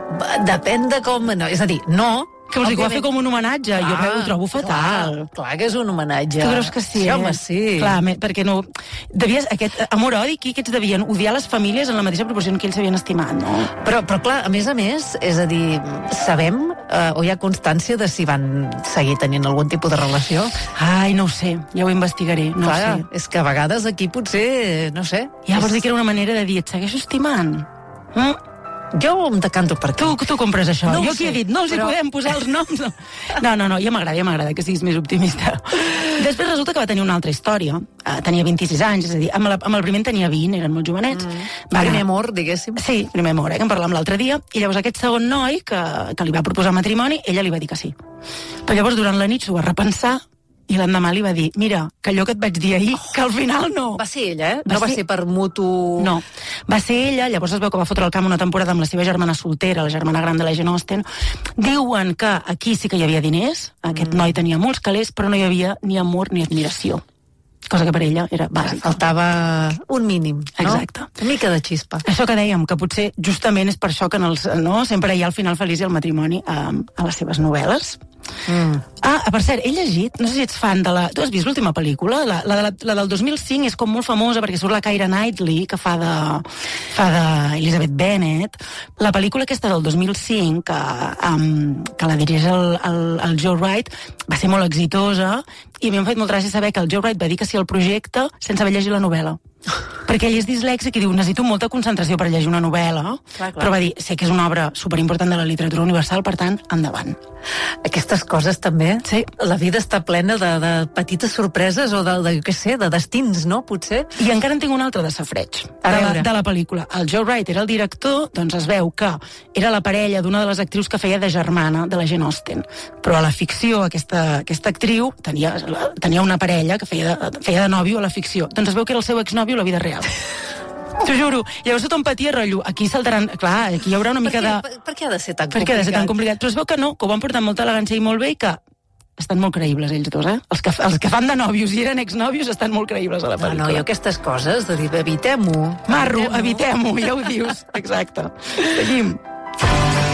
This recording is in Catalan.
Depèn de com... No, és a dir, no... Que vols dir, que ho va fer com un homenatge? Jo ho trobo fatal. Clar que és un homenatge. Tu creus que sí, Sí, home, sí. Clar, perquè no... Devies, aquest amor-odi, qui aquests devien odiar les famílies en la mateixa proporció en què ells s'havien estimat, no? Però clar, a més, és a dir, sabem o hi ha constància de si van seguir tenint algun tipus de relació? Ai, no ho sé, ja ho investigaré, no ho sé. És que a vegades aquí potser, no sé... Ja vols dir que era una manera de dir, et segueixo estimant? Jo em decanto per aquí. Tu compres això. No jo qui he dit, no els hi podem posar els noms. No, ja m'agrada que siguis més optimista. Després resulta que va tenir una altra història. Tenia 26 anys, és a dir, amb el primer en tenia 20, eren molt jovenets. Primer amor, diguéssim. Sí, primer amor, que en parlàvem l'altre dia. I llavors aquest segon noi, que li va proposar matrimoni, ella li va dir que sí. Però llavors durant la nit s'ho va repensar i l'endemà li va dir, mira, que allò que et vaig dir ahir, que al final no. Va ser ella, No va ser per mutu... No, va ser ella, llavors es veu que va fotre al camp una temporada amb la seva germana soltera, la germana gran de la Jane Austen. Diuen que aquí sí que hi havia diners, aquest noi tenia molts calés, però no hi havia ni amor ni admiració. Cosa que per ella era bàsica. Faltava un mínim, no? Exacte. Una mica de xispa. Això que dèiem, que potser justament és per això que sempre hi ha el final feliç i el matrimoni a les seves novel·les. Per cert, he llegit, no sé si ets fan de la... Tu has vist l'última pel·lícula? La del 2005 és com molt famosa perquè surt la Keira Knightley, que fa d'Elizabeth Bennet. La pel·lícula aquesta del 2005, que la dirigeix el Joe Wright, va ser molt exitosa i a mi m'ha fet molt gràcia saber que el Joe Wright va dir que sí al projecte sense haver llegit la novel·la. Perquè ell és dislèxic i diu, necessito molta concentració per llegir una novel·la, però va dir, sé que és una obra superimportant de la literatura universal, per tant, endavant. Aquestes coses també, sí. La vida està plena de petites sorpreses o de destins, no? Potser. I encara en tinc un altre de safreig, de la pel·lícula. El Joe Wright era el director, doncs es veu que era la parella d'una de les actrius que feia de germana de la Jane Austen. Però a la ficció, aquesta actriu tenia una parella que feia de nòvio a la ficció. Doncs es veu que era el seu exnòvio a la vida real. T'ho juro. Llavors tot empatia, rotllo. Aquí saltaran... Clar, aquí hi haurà una mica de... Per què ha de ser tan complicat? Per què ha de ser tan complicat? Però es veu que no, que ho van portar amb molta elegància i molt bé i que estan molt creïbles ells dos, Els que fan de nòvios i eren exnòvios estan molt creïbles a la pel·lícula. No, jo aquestes coses, de dir, evitem-ho. Marro, evitem-ho, ja ho dius. Exacte. Seguim.